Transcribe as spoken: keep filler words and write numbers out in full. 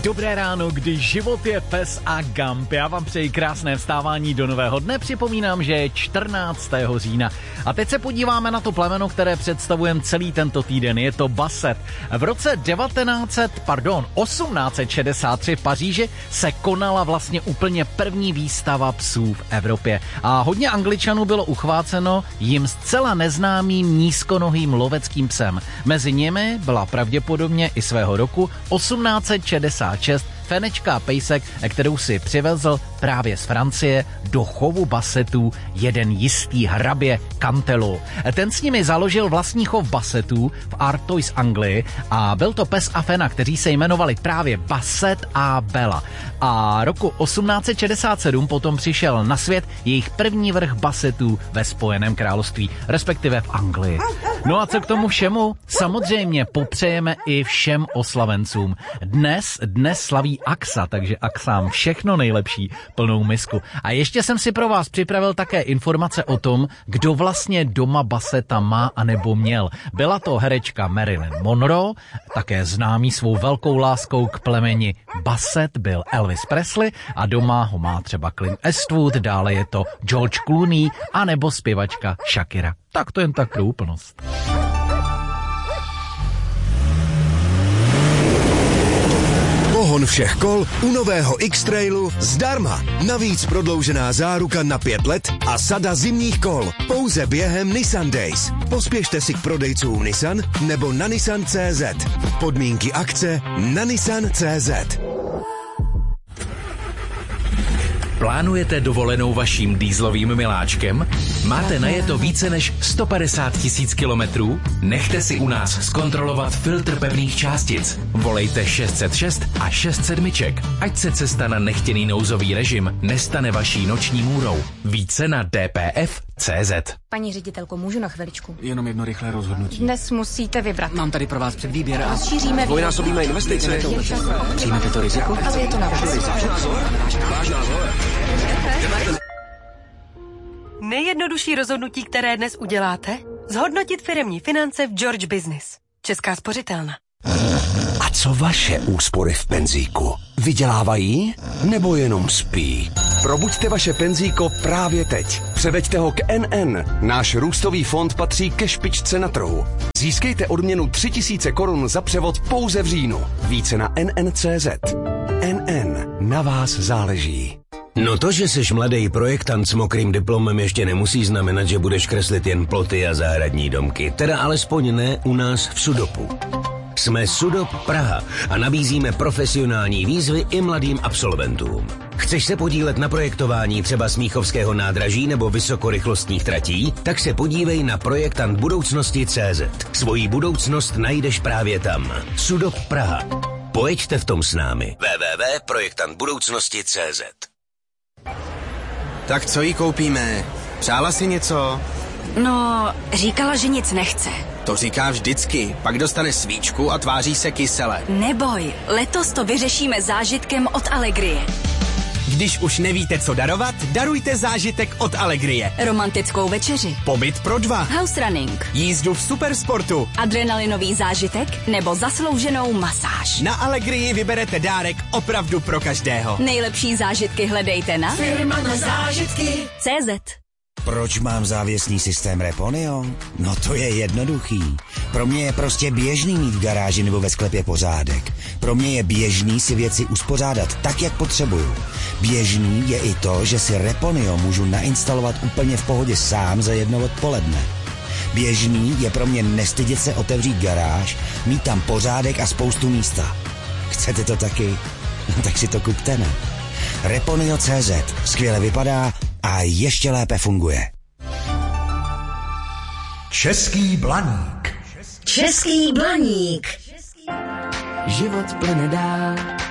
Dobré ráno, když život je pes a Gump. Já vám přeji krásné vstávání do nového dne. Připomínám, že je čtrnáctého října. A teď se podíváme na to plemeno, které představujeme celý tento týden. Je to Basset. V roce devatenáct set, pardon, osmnáct set šedesát tři v Paříži se konala vlastně úplně první výstava psů v Evropě. A hodně Angličanů bylo uchváceno jim zcela neznámým nízkonohým loveckým psem. Mezi nimi byla pravděpodobně i svého roku osmnáct set šedesát šest fenečka pejsek, kterou si přivezl právě z Francie do chovu Bassetů jeden jistý hrabě Cantelou. Ten s nimi založil vlastní chov Bassetů v Artois Anglii a byl to pes a fena, kteří se jmenovali právě Basset a Bella. A roku osmnáct set šedesát sedm potom přišel na svět jejich první vrch Bassetů ve Spojeném království, respektive v Anglii. No a co k tomu všemu? Samozřejmě popřejeme i všem oslavencům. Dnes, dnes slaví Axa, takže Axám všechno nejlepší, plnou misku. A ještě jsem si pro vás připravil také informace o tom, kdo vlastně doma Basseta má anebo měl. Byla to herečka Marilyn Monroe, také známý svou velkou láskou k plemeni Basset byl Elvis Presley a doma ho má třeba Clint Eastwood, dále je to George Clooney anebo zpěvačka Shakira. Tak to jen tak pro úplnost. Pohon všech kol u nového X-Trailu zdarma. Navíc prodloužená záruka na pět let a sada zimních kol. Pouze během Nissan Days. Pospěšte si k prodejcům Nissan nebo na nissan tečka cé zet. Podmínky akce na nissan tečka cé zet. Plánujete dovolenou vaším dýzlovým miláčkem? Máte najeto více než sto padesát tisíc kilometrů? Nechte si u nás zkontrolovat filtr pevných částic. Volejte šest set šest a šest sedmiček, ať se cesta na nechtěný nouzový režim nestane vaší noční můrou. Více na d p f tečka cé zet. Paní ředitelko, můžu na chviličku? Jenom jedno rychlé rozhodnutí. Dnes musíte vybrat. Mám tady pro vás předvýběr a Rozšíříme dvojnásobíme investice. Přijmete to riziko? Ale je to na vás. Nejjednodušší rozhodnutí, které dnes uděláte? Zhodnotit firemní finance v George Business. Česká spořitelna. A co vaše úspory v penzíku? Vydělávají nebo jenom spí? Probuďte vaše penzíko právě teď. Převeďte ho k N N. Náš růstový fond patří ke špičce na trhu. Získejte odměnu tři tisíce korun za převod pouze v říjnu. Více na N N tečka cé zet. N N. Na vás záleží. No to, že jsi mladý projektant s mokrým diplomem, ještě nemusí znamenat, že budeš kreslit jen ploty a zahradní domky. Teda alespoň ne u nás v Sudopu. Jsme Sudop Praha a nabízíme profesionální výzvy i mladým absolventům. Chceš se podílet na projektování třeba Smíchovského nádraží nebo vysokorychlostních tratí? Tak se podívej na projektant budoucnosti tečka cé zet. Svoji budoucnost najdeš právě tam. Sudop Praha. Pojeďte v tom s námi. w w w tečka projektant budoucnosti tečka cé zet. Tak co jí koupíme? Přála si něco? No, říkala, že nic nechce. To říká vždycky. Pak dostane svíčku a tváří se kysele. Neboj, letos to vyřešíme zážitkem od Allegrie. Když už nevíte, co darovat, darujte zážitek od Allegrie. Romantickou večeři. Pobyt pro dva. House running. Jízdu v supersportu. Adrenalinový zážitek nebo zaslouženou masáž. Na Allegrii vyberete dárek opravdu pro každého. Nejlepší zážitky hledejte na Firma na zážitky C Z. Proč mám závěsný systém Reponio? No to je jednoduchý. Pro mě je prostě běžný mít v garáži nebo ve sklepě pořádek. Pro mě je běžný si věci uspořádat tak, jak potřebuju. Běžný je i to, že si Reponio můžu nainstalovat úplně v pohodě sám za jedno odpoledne. Běžný je pro mě nestydět se otevřít garáž, mít tam pořádek a spoustu místa. Chcete to taky? No tak si to kupte, ne? Reponio tečka cé zet. Skvěle vypadá a ještě lépe funguje. Český blaník. Český blaník. Život plyne dál